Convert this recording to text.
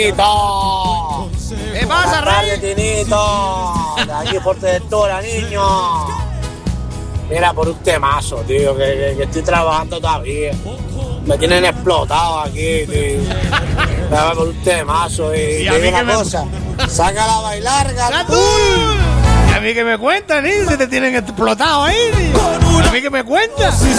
Tinito. ¿Qué pasa, Buenas Rey? tardes, Tinito. De aquí Fuerteventura, niño. Mira, por un temazo, tío, que estoy trabajando todavía. Me tienen explotado aquí, tío. Mira, por un temazo. Y a mí digo que una me- cosa, sácala a bailar, ¡Gatul! Gatul. ¿Y a mí que me cuentan, niño? Si te tienen explotado ahí, niño. ¿A mí que me cuentas?